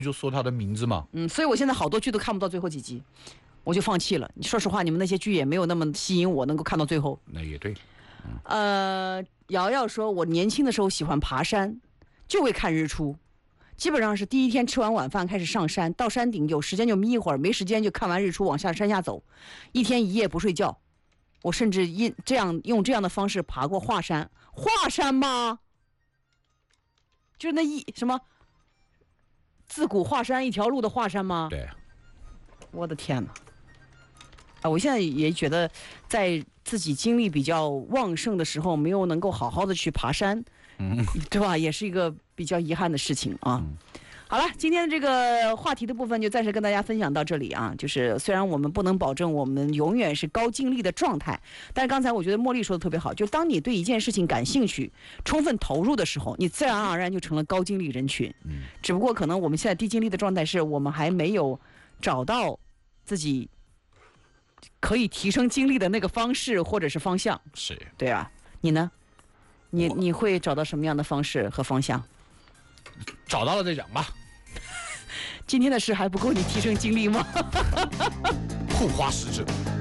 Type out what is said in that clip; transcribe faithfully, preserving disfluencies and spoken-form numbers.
就说他的名字嘛。 嗯，所以我现在好多剧都看不到最后几集，我就放弃了。说实话，你们那些剧也没有那么吸引我，能够看到最后。 那也对。 嗯、呃，瑶瑶说，我年轻的时候喜欢爬山，就为看日出。基本上是第一天吃完晚饭开始上山，到山顶有时间就眯一会儿，没时间就看完日出往下山下走，一天一夜不睡觉。我甚至因这样用这样的方式爬过华山。华山吗？就是那一什么自古华山一条路的华山吗？ 对。 我的天哪！啊，我现在也觉得，在自己精力比较旺盛的时候，没有能够好好的去爬山， 嗯， 对吧？也是一个比较遗憾的事情啊。 嗯， 好了，今天这个话题的部分就暂时跟大家分享到这里啊。就是虽然我们不能保证我们永远是高精力的状态，但是刚才我觉得茉莉说的特别好，就当你对一件事情感兴趣、充分投入的时候，你自然而然就成了高精力人群。 嗯， 只不过可能我们现在低精力的状态是我们还没有找到自己可以提升精力的那个方式或者是方向。 是， 对啊，你呢？你你会找到什么样的方式和方向？ 找到了再讲吧。 今天的事还不够你提升精力吗？ 护花使者。